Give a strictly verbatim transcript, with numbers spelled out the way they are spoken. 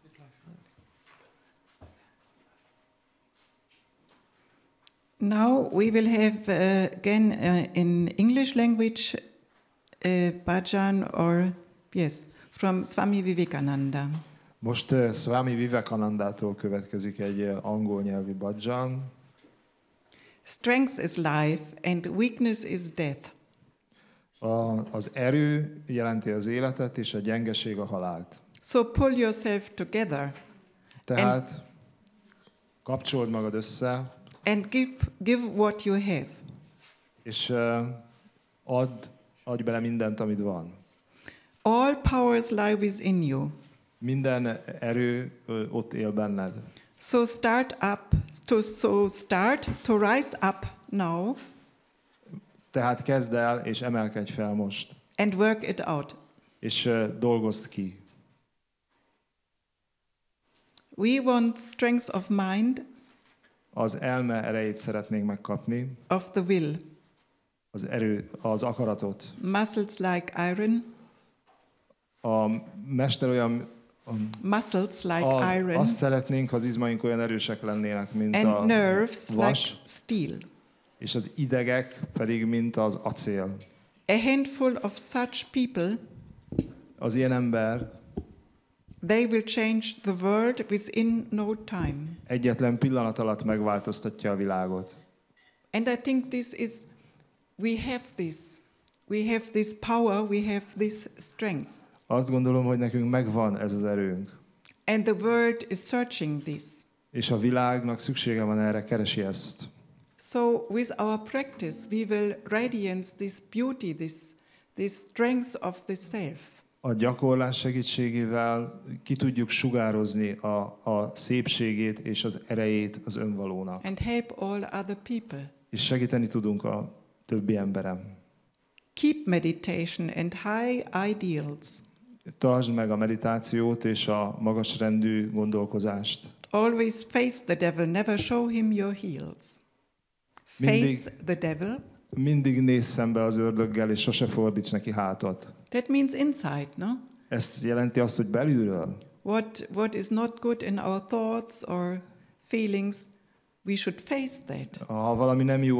Now we will have uh, again uh, in English language uh, bhajan or yes from Swami Vivekananda. Most uh, Swami Vivekanandától következik egy uh, angol nyelvi bhajan. Strength is life and weakness is death. A, az erő jelenti az életet, és a gyengeség a halált. So pull yourself together. Tehát and, kapcsold magad össze. And give, give what you have. És uh, add, adj bele mindent, amit van. All powers lie within you. Minden erő uh, ott él benned. So start up, to, so start to rise up now. Tehát kezd el, és emelkedj fel most. And work it out. És uh, dolgozd ki. We want strength of mind. Az elme erejét szeretnénk megkapni. Of the will. Az erő, az akaratot. Muscles like iron. A mester olyan um, muscles like az, iron. Azt szeretnénk, ha az izmaink olyan erősek lennének, mint and a nerves vas, like steel. És az idegek pedig, mint az acél. A handful of such people. Az ilyen ember. They will change the world within no time. Egyetlen pillanat alatt megváltoztatja a világot. And I think this is, we have this, we have this power, we have this strength. Azt gondolom, hogy nekünk megvan ez az erőnk. And the world is searching this. És a világnak szüksége van erre, keresi ezt. So with our practice, we will radiance this beauty, this, this strength of the self. A gyakorlás segítségével ki tudjuk sugározni a, a szépségét és az erejét az önvalónak. And help all other people. És segíteni tudunk a többi emberem. Keep meditation and high ideals. Tartsd meg a meditációt és a magasrendű gondolkozást. Always face the devil, never show him your heels. Face mindig, the devil. Mindig nézz szembe az ördöggel, és sose fordíts neki hátat. That means inside, no? Ez jelenti azt, hogy belülről. What, what is not good in our thoughts or feelings, we should face that. Ha valami nem jó